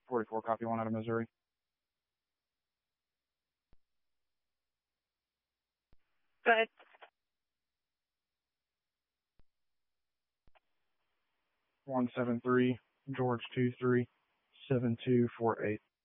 44, copy 1 out of Missouri. Go ahead. 173, George 23, 7248.